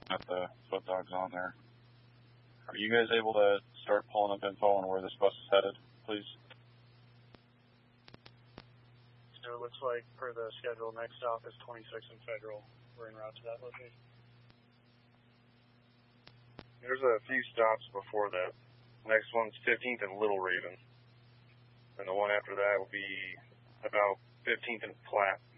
at the foot dogs on there. Are you guys able to start pulling up info on where this bus is headed, please? So it looks like per the schedule, next stop is 26 and Federal. We're en route to that location. There's a few stops before that. Next one's 15th and Little Raven. And the one after that will be about 15th and Platte.